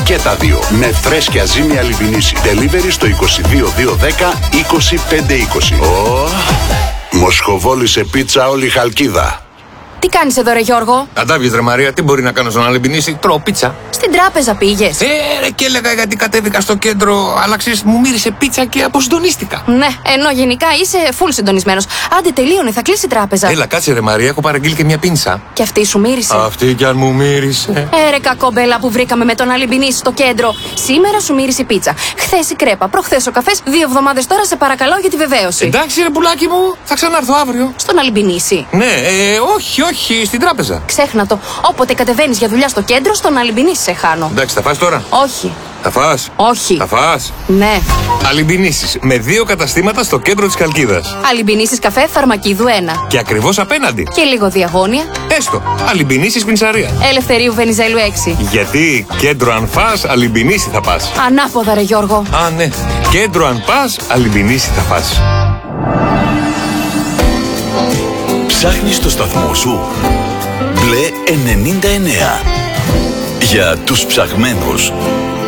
Και τα δύο. Με φρέσκια ζύμη Αλιμπινίση. Delivery στο 22210 2520. Μοσχοβόλη σε πίτσα όλη η Χαλκίδα. Τι κάνεις εδώ ρε Γιώργο? Αντάβιες ρε Μαρία, τι μπορεί να κάνω στον Αλιμπινίση? Τρώω πίτσα. Στην τράπεζα πήγες? Ρε και έλεγα γιατί κατέβηκα στο κέντρο, αλλά ξέρεις, μου μύρισε πίτσα και αποσυντονίστηκα. Ναι, ενώ γενικά είσαι full συντονισμένος. Άντε τελείωνε, θα κλείσει η τράπεζα. Έλα κάτσε ρε Μαρία, έχω παραγγείλει και μια πίνσα. Και αυτή σου μύρισε? Αυτή κι αν μου μύρισε. Ρε κακόμπελα που βρήκαμε με τον Αλιμπινίση στο κέντρο. Σήμερα σου μύρισε η πίτσα. Χθες η κρέπα, προχθές ο καφές, 2 εβδομάδες τώρα σε παρακαλώ για τη βεβαίωση. Εντάξει ρε πουλάκι μου, θα ξανάρθω αύριο. Στον Αλιμπινίση? Ναι, όχι, στην τράπεζα. Ξέχνα το. Όποτε κατεβαίνεις για δουλειά στο κέντρο, στον Αλιμπινίση σε χάνω. Εντάξει, θα φας τώρα? Όχι. Θα φας? Όχι. Θα φας? Ναι. Αλιμπινίσεις με 2 καταστήματα στο κέντρο της Χαλκίδας. Αλιμπινίσεις καφέ Φαρμακίδου 1. Και ακριβώς απέναντι. Και λίγο διαγώνια. Έστω. Αλιμπινίσεις πινσαρία. Ελευθερίου Βενιζέλου 6. Γιατί κέντρο αν φας, Αλιμπινίση θα πας. Ανάποδα ρε Γιώργο. Α, ναι. Κέντρο αν πας, Αλιμπινίση θα πας. Ψάχνεις το σταθμό σου? Μπλε 99. Για τους ψαγμένους.